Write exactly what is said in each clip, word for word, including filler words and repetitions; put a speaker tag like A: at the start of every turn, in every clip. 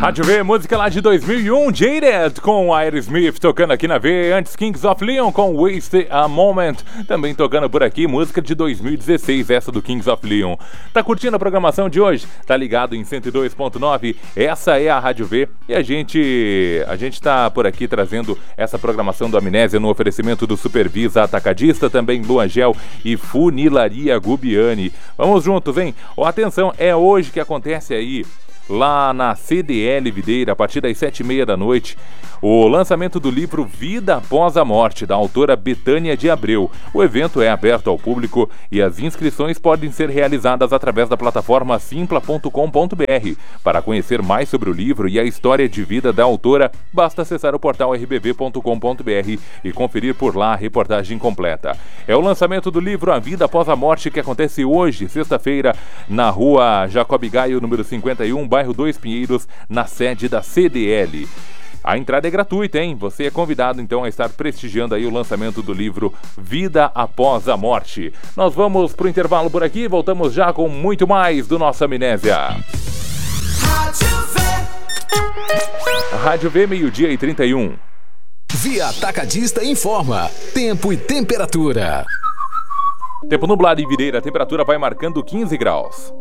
A: Rádio V, música lá de dois mil e um, Jaded com Aerosmith tocando aqui na V. Antes, Kings of Leon com Waste a Moment, também tocando por aqui, música de dois mil e dezesseis, essa do Kings of Leon. Tá curtindo a programação de hoje? Tá ligado em cento e dois ponto nove? Essa é a Rádio V e a gente, a gente tá por aqui trazendo essa programação do Amnésia no oferecimento do Supervisa Atacadista, também Luan Gel e Funilaria Gubiani. Vamos juntos, hein? Oh, atenção, é hoje que acontece aí, lá na C D L Videira, a partir das sete e meia da noite, o lançamento do livro Vida Após a Morte, da autora Betânia de Abreu. O evento é aberto ao público e as inscrições podem ser realizadas através da plataforma simpla ponto com ponto br. Para conhecer mais sobre o livro e a história de vida da autora, basta acessar o portal r b v ponto com ponto br e conferir por lá a reportagem completa. É o lançamento do livro A Vida Após a Morte que acontece hoje, sexta-feira, na rua Jacob Gaio, número cinquenta e um, bairro Dois Pinheiros, na sede da C D L. A entrada é gratuita, hein? Você é convidado, então, a estar prestigiando aí o lançamento do livro Vida Após a Morte. Nós vamos pro intervalo por aqui, voltamos já com muito mais do nosso Amnésia. Rádio V. Rádio V, meio-dia e trinta e um.
B: Via Atacadista informa tempo e temperatura.
A: Tempo nublado em Videira, a temperatura vai marcando quinze graus.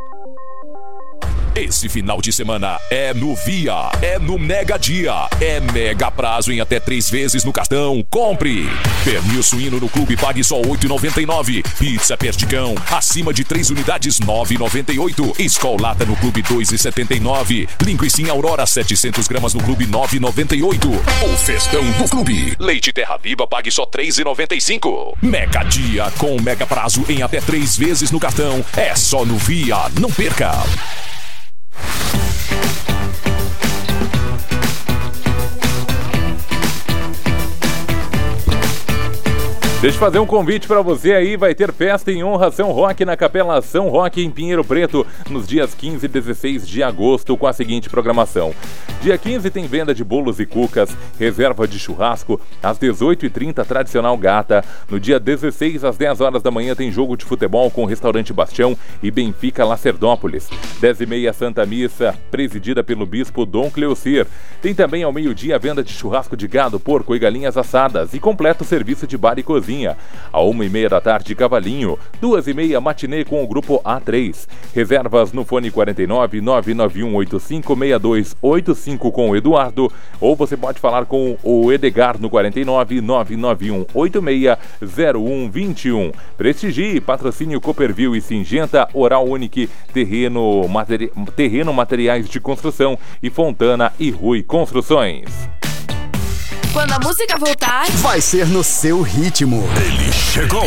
C: Esse final de semana é no Via, é no Mega Dia, é mega prazo em até três vezes no cartão. Compre! Pernil suíno no clube pague só oito reais e noventa e nove centavos. Pizza Perdigão, acima de três unidades nove reais e noventa e oito centavos. Skol Lata no clube dois reais e setenta e nove centavos. Linguiça Aurora setecentos gramas no clube nove reais e noventa e oito centavos. O festão do clube. Leite Terra Viva pague só três reais e noventa e cinco centavos. Mega Dia com mega prazo em até três vezes no cartão. É só no Via, não perca!
A: Deixa eu fazer um convite para você aí, vai ter festa em honra São Roque na Capela São Roque em Pinheiro Preto, nos dias quinze e dezesseis de agosto, com a seguinte programação. Dia quinze tem venda de bolos e cucas, reserva de churrasco, às dezoito e trinta tradicional gata. No dia dezesseis, às dez horas da manhã, tem jogo de futebol com o Restaurante Bastião e Benfica Lacerdópolis. dez e meia, Santa Missa, presidida pelo Bispo Dom Cleocir. Tem também ao meio-dia a venda de churrasco de gado, porco e galinhas assadas e completo serviço de bar e cozinha. A uma e meia da tarde, Cavalinho. Duas e meia, matinê com o grupo A três. Reservas no fone quarenta e nove, nove nove um oito cinco, seis dois oito cinco com o Eduardo, ou você pode falar com o Edgar no quarenta e nove, nove nove um oito seis, zero um dois um. Prestigie, patrocínio Cooperville e Singenta, Oral Unique, Terreno, materi... Terreno Materiais de Construção e Fontana e Rui Construções.
D: Quando a música voltar,
B: vai ser no seu ritmo.
C: Ele chegou.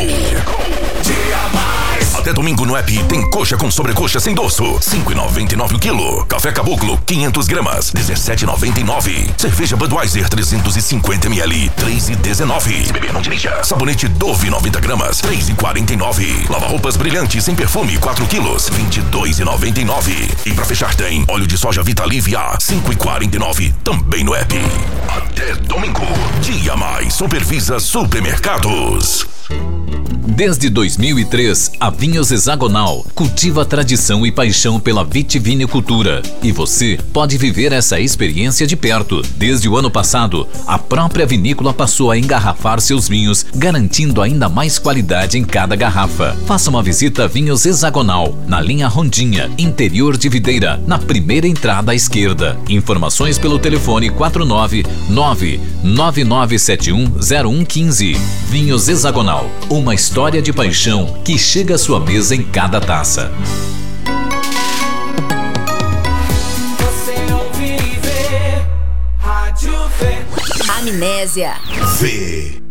C: Dia mais. Até domingo no app tem coxa com sobrecoxa sem doço, cinco reais e noventa e nove centavos o quilo. Café Caboclo, quinhentas gramas, dezessete reais e noventa e nove centavos. Cerveja Budweiser, trezentos e cinquenta mililitros, três reais e dezenove centavos. Se beber, não dirija. Sabonete Dove, noventa gramas, três reais e quarenta e nove centavos. Lava-roupas Brilhante sem perfume, quatro quilos, vinte e dois reais e noventa e nove centavos. E pra fechar tem óleo de soja Vita Livia, cinco reais e quarenta e nove centavos, também no app. Até domingo, Dia Mais, Supervisa Supermercados.
E: Desde dois mil e três, a Vinhos Hexagonal cultiva tradição e paixão pela vitivinicultura. E você pode viver essa experiência de perto. Desde o ano passado, a própria vinícola passou a engarrafar seus vinhos, garantindo ainda mais qualidade em cada garrafa. Faça uma visita a Vinhos Hexagonal, na linha Rondinha, interior de Videira, na primeira entrada à esquerda. Informações pelo telefone quatro nove nove, nove nove sete um, zero um um cinco. Vinhos Hexagonal, uma história de paixão que chega à sua mesa em cada taça.
F: Você ouve e vê Rádio V.
D: Amnésia.
C: V.